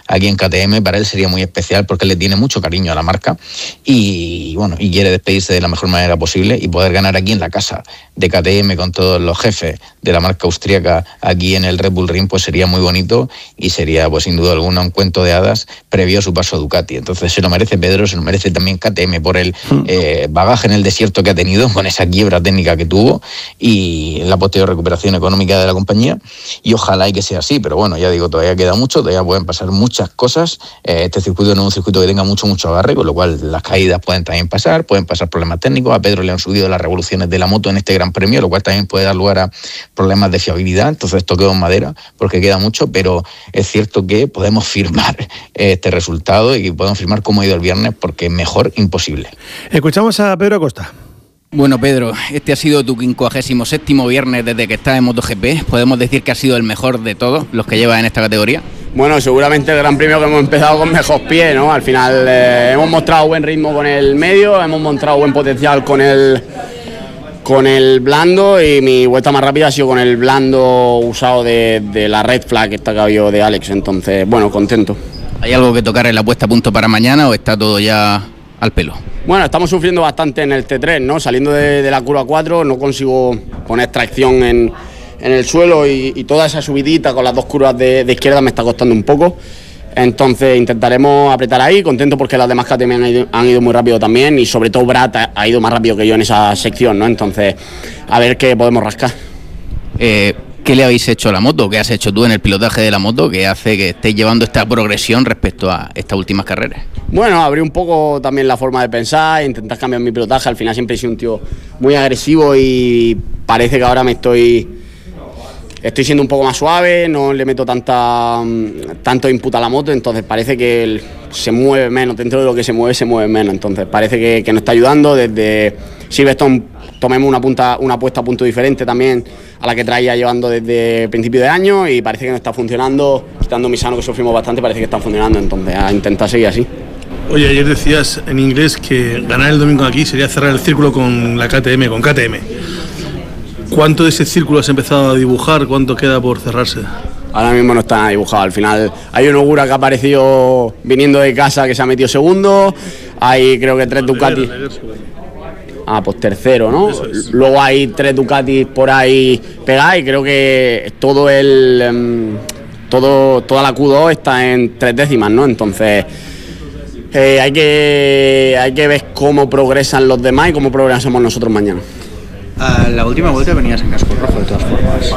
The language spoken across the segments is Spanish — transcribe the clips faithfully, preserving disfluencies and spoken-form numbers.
aquí en K T M, para él sería muy especial porque le tiene mucho cariño a la marca y bueno, y quiere despedirse de la mejor manera posible y poder ganar aquí en la casa de K T M con todos los jefes de la marca austríaca aquí en el Red Bull Ring, pues sería muy bonito y sería pues sin duda alguna un cuento de hadas previo a su paso a Ducati. Entonces se lo merece Pedro, se lo merece también K T M por el eh, bagaje en el desierto que ha tenido con esa quiebra técnica que tuvo y la posterior recuperación económica de la compañía, y ojalá y que sea así, pero bueno, ya digo, todavía queda mucho, todavía pueden pasar muchas cosas. Eh, este circuito no es un circuito que tenga mucho mucho agarre, con lo cual las caídas pueden también pasar, pueden pasar problemas técnicos. A Pedro le han subido las revoluciones de la moto en este Gran Premio, lo cual también puede dar lugar a problemas de fiabilidad. Entonces toqueo en madera porque queda mucho, pero es cierto que podemos firmar este resultado y podemos firmar cómo ha ido el viernes, porque mejor imposible. Escuchamos a Pedro Acosta. Bueno, Pedro, este ha sido tu quincuagésimo séptimo viernes desde que estás en MotoGP. ¿Podemos decir que ha sido el mejor de todos los que llevas en esta categoría? Bueno, seguramente el Gran Premio que hemos empezado con mejor pie, ¿no? Al final eh, hemos mostrado buen ritmo con el medio, hemos mostrado buen potencial con el con el blando, y mi vuelta más rápida ha sido con el blando usado de, de la Red Flag, esta que ha habido de Alex. Entonces, bueno, contento. ¿Hay algo que tocar en la puesta a punto para mañana o está todo ya al pelo? Bueno, estamos sufriendo bastante en el T tres, ¿no? Saliendo de, de la curva cuatro no consigo poner tracción en, en el suelo y, y toda esa subidita con las dos curvas de, de izquierda me está costando un poco. Entonces intentaremos apretar ahí, contento porque las demás K T M han ido, han ido muy rápido también, y sobre todo Brad ha, ha ido más rápido que yo en esa sección, ¿no? Entonces, a ver qué podemos rascar. Eh... ¿Qué le habéis hecho a la moto? ¿Qué has hecho tú en el pilotaje de la moto que hace que estéis llevando esta progresión respecto a estas últimas carreras? Bueno, abrí un poco también la forma de pensar, intentar cambiar mi pilotaje. Al final siempre he sido un tío muy agresivo y parece que ahora me estoy estoy siendo un poco más suave, no le meto tanta tanto input a la moto, entonces parece que el, se mueve menos, dentro de lo que se mueve, se mueve menos. Entonces parece que, que nos está ayudando. Desde Silverstone tomemos una, punta, una puesta a punto diferente también a la que traía llevando desde principio de año, y parece que nos está funcionando, quitando Misano que sufrimos bastante, parece que está funcionando, entonces a intentar seguir así. Oye, ayer decías en inglés que ganar el domingo aquí sería cerrar el círculo con la K T M, con K T M. ¿Cuánto de ese círculo has empezado a dibujar? ¿Cuánto queda por cerrarse? Ahora mismo no está dibujado. Al final hay un Ogura que ha aparecido viniendo de casa, que se ha metido segundo. Hay creo que tres Ducati. Ah, pues tercero, ¿no? Luego hay tres Ducatis por ahí pegadas y creo que todo el um, todo toda la Q dos está en tres décimas, ¿no? Entonces eh, hay que hay que ver cómo progresan los demás y cómo progresamos nosotros mañana. A la última vuelta venías en casco rojo, de todas formas.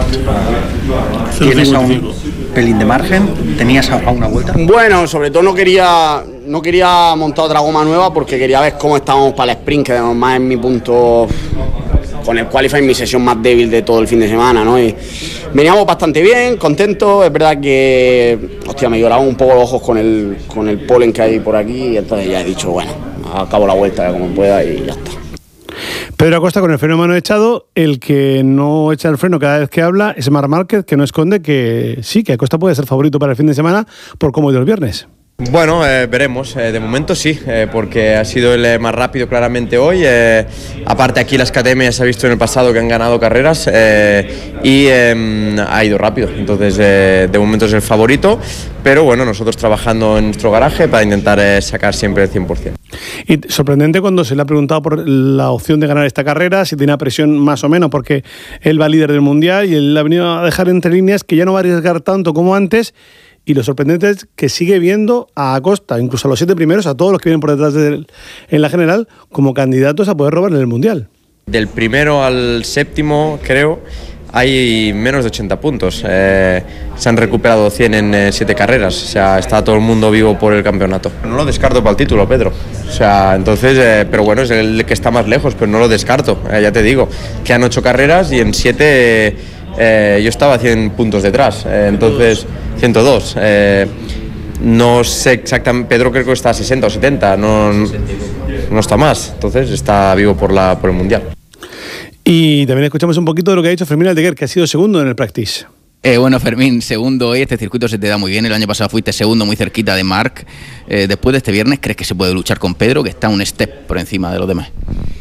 ¿Tienes a un pelín de margen? ¿Tenías a una vuelta? Bueno, sobre todo no quería no quería montar otra goma nueva porque quería ver cómo estábamos para el sprint, que además es mi punto, con el qualifying, mi sesión más débil de todo el fin de semana, ¿no? Y veníamos bastante bien, contentos. Es verdad que, hostia, me lloraban un poco los ojos con el, con el polen que hay por aquí, y entonces ya he dicho, bueno, acabo la vuelta como pueda y ya está. Pedro Acosta con el freno de mano echado. El que no echa el freno cada vez que habla es Marc Márquez, que no esconde que sí, que Acosta puede ser favorito para el fin de semana por cómo ha ido el viernes. Bueno, eh, veremos. Eh, de momento sí, eh, porque ha sido el eh, más rápido claramente hoy. Eh, aparte aquí las K T M ya se ha visto en el pasado que han ganado carreras eh, y eh, ha ido rápido. Entonces eh, de momento es el favorito, pero bueno, nosotros trabajando en nuestro garaje para intentar eh, sacar siempre el cien por ciento. Y sorprendente cuando se le ha preguntado por la opción de ganar esta carrera, si tenía presión más o menos, porque él va líder del Mundial y él ha venido a dejar entre líneas que ya no va a arriesgar tanto como antes. Y lo sorprendente es que sigue viendo a Acosta, incluso a los siete primeros, a todos los que vienen por detrás de él en la general, como candidatos a poder robar en el Mundial. Del primero al séptimo, creo, hay menos de ochenta puntos. Eh, se han recuperado cien en eh, siete carreras. O sea, está todo el mundo vivo por el campeonato. No lo descarto para el título, Pedro. O sea, entonces, eh, pero bueno, es el que está más lejos, pero no lo descarto. Eh, ya te digo, quedan ocho carreras y en siete eh, yo estaba a cien puntos detrás. Eh, entonces, ciento dos. Eh, no sé exactamente, Pedro creo que está a sesenta o setenta, no, no está más. Entonces, está vivo por, la, por el Mundial. Y también escuchamos un poquito de lo que ha dicho Fermín Aldeguer, que ha sido segundo en el practice. Eh, bueno, Fermín, segundo hoy, este circuito se te da muy bien. El año pasado fuiste segundo muy cerquita de Marc. Eh, después de este viernes, ¿crees que se puede luchar con Pedro, que está un step por encima de los demás?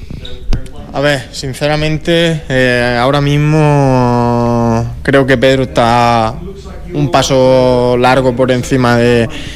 A ver, sinceramente, eh, ahora mismo creo que Pedro está un paso largo por encima de,